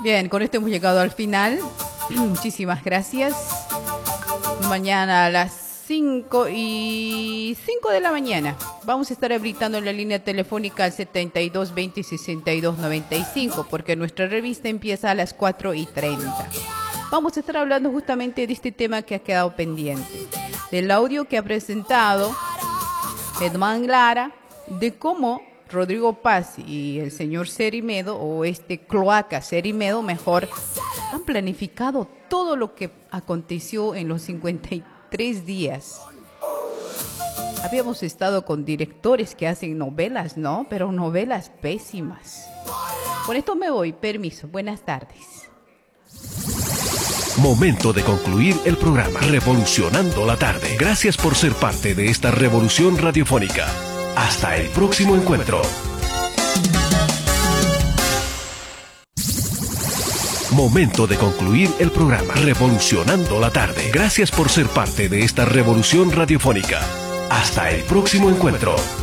Bien, con esto hemos llegado al final. Muchísimas gracias. Mañana a las 5 de la mañana vamos a estar habilitando la línea telefónica al 72 20 62 95, porque nuestra revista empieza a las 4:30. Vamos a estar hablando justamente de este tema que ha quedado pendiente, del audio que ha presentado Edman Lara, de cómo Rodrigo Paz y el señor Cerimedo, o cloaca Cerimedo mejor, han planificado todo lo que aconteció en los 53 días. Habíamos estado con directores que hacen novelas, ¿no? Pero novelas pésimas. Con esto me voy. Permiso. Buenas tardes. Momento de concluir el programa Revolucionando la Tarde. Gracias por ser parte de esta revolución radiofónica. Hasta el próximo encuentro. Momento de concluir el programa Revolucionando la Tarde. Gracias por ser parte de esta revolución radiofónica. Hasta el próximo encuentro.